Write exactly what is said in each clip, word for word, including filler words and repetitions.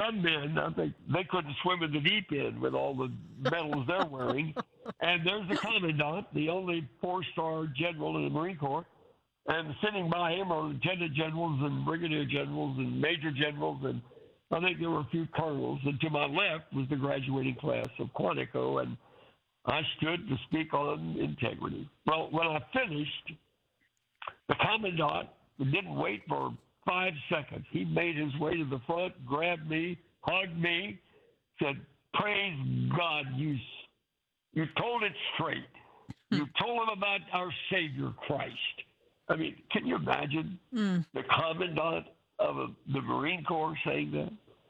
young men, I think they couldn't swim in the deep end with all the medals they're wearing. And there's the commandant, the only four-star general in the Marine Corps. And sitting by him are lieutenant generals and brigadier generals and major generals, and I think there were a few colonels. And to my left was the graduating class of Quantico, and I stood to speak on integrity. Well, when I finished, the commandant didn't wait for five seconds. He made his way to the front, grabbed me, hugged me, said, "Praise God, you, you told it straight. You told him about our Savior Christ." I mean, can you imagine mm. the commandant of a, the Marine Corps saying that?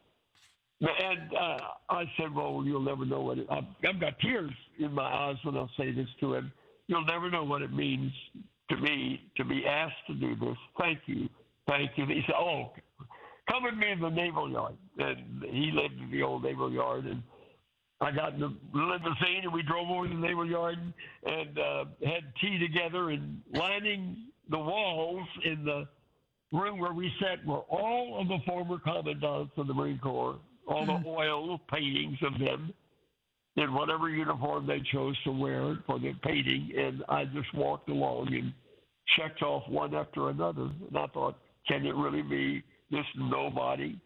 And uh, I said, "Well, you'll never know what it." I've, I've got tears in my eyes when I say this to him. You'll never know what it means to me to be asked to do this. Thank you, thank you. He said, "Oh, come with me in the naval yard." And he lived in the old naval yard, and I got in the limousine, and we drove over to the naval yard and uh, had tea together, and lining the walls in the room where we sat were all of the former commandants of the Marine Corps, all mm-hmm. the oil paintings of them in whatever uniform they chose to wear for the painting. And I just walked along and checked off one after another. And I thought, can it really be this nobody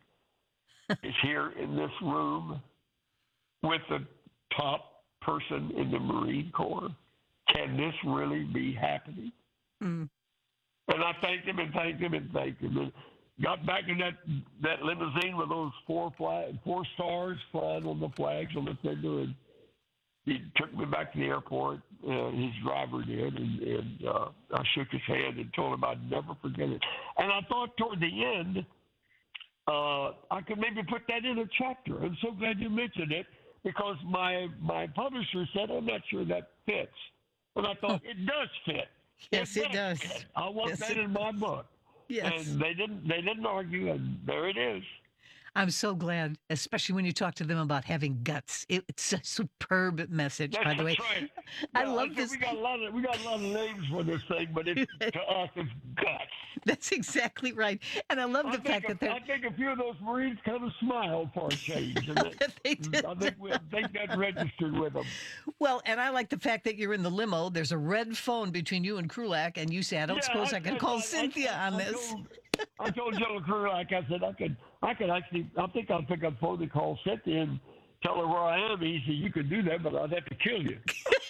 is here in this room with the top person in the Marine Corps? Can this really be happening? Mm. And I thanked him and thanked him and thanked him. And got back in that, that limousine with those four flag, four stars flying on the flags on the fender, and he took me back to the airport. Uh, his driver did, and, and uh, I shook his hand and told him I'd never forget it. And I thought toward the end, uh, I could maybe put that in a chapter. I'm so glad you mentioned it, because my my publisher said, "I'm not sure that fits." And I thought, it does fit. Yes, it, it does. Fit. I want yes, that in my book. Yes. And they didn't they didn't argue, and there it is. I'm so glad, especially when you talk to them about having guts. It, it's a superb message, That's by the way. Right. I yeah, love I this. We got a lot of we got a lot of names for this thing, but it, to us, it's guts. That's exactly right. And I love I the fact a, that they're... I think a few of those Marines kind of smiled for a change. And it, they did. I think, we, I think that registered with them. Well, and I like the fact that you're in the limo. There's a red phone between you and Krulak, and you say, "I don't yeah, suppose I, I can I, call I, Cynthia I, on I this." Told, I told General Krulak, I said, I could, I could actually, I think I'll pick up the phone and call Cynthia and tell her where I am. He said, "You could do that, but I'd have to kill you."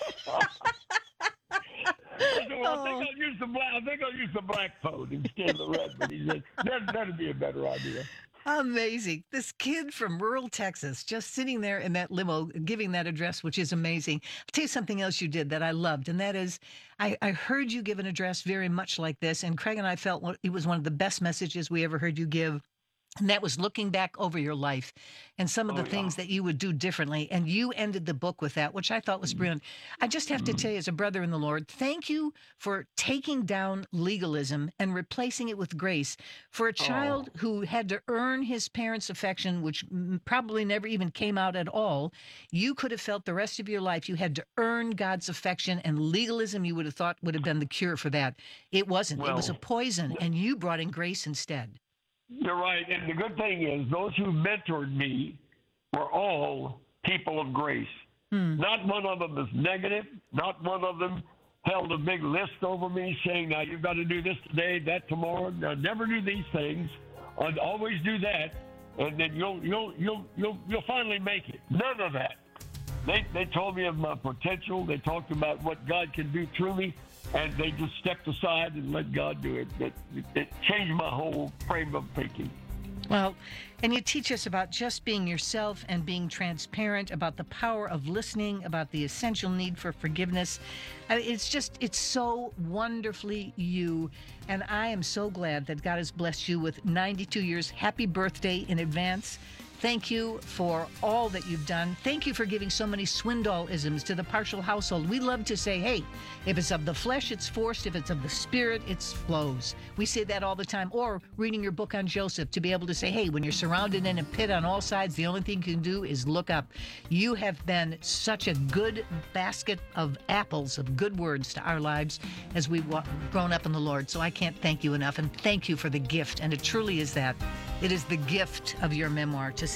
I said, "Well, I think I'll use the black. I think I'll use the black phone instead of the red." But he said, that, "That'd be a better idea." Amazing. This kid from rural Texas just sitting there in that limo giving that address, which is amazing. I'll tell you something else you did that I loved, and that is I, I heard you give an address very much like this, and Craig and I felt it was one of the best messages we ever heard you give. And that was looking back over your life and some of the oh, yeah. things that you would do differently. And you ended the book with that, which I thought was brilliant. I just have to tell you, as a brother in the Lord, thank you for taking down legalism and replacing it with grace. For a child oh. who had to earn his parents' affection, which probably never even came out at all, you could have felt the rest of your life you had to earn God's affection, and legalism you would have thought would have been the cure for that. It wasn't. Well, it was a poison, and you brought in grace instead. You're right. And the good thing is those who mentored me were all people of grace. Hmm. Not one of them is negative. Not one of them held a big list over me saying, "Now you've got to do this today, that tomorrow." Now, never do these things. I'd always do that, and then you'll you'll you'll you'll you'll finally make it. None of that. They they told me of my potential. They talked about what God can do through me. And they just stepped aside and let God do it. It, it changed my whole frame of thinking. Well, and you teach us about just being yourself and being transparent, about the power of listening, about the essential need for forgiveness. I mean, it's just, it's so wonderfully you. And I am so glad that God has blessed you with ninety-two years. Happy birthday in advance. Thank you for all that you've done. Thank you for giving so many Swindoll-isms to the Partial household. We love to say, hey, if it's of the flesh, it's forced. If it's of the spirit, it flows. We say that all the time. Or reading your book on Joseph, to be able to say, hey, when you're surrounded in a pit on all sides, the only thing you can do is look up. You have been such a good basket of apples, of good words to our lives as we've grown up in the Lord. So I can't thank you enough. And thank you for the gift. And it truly is that. It is the gift of your memoir to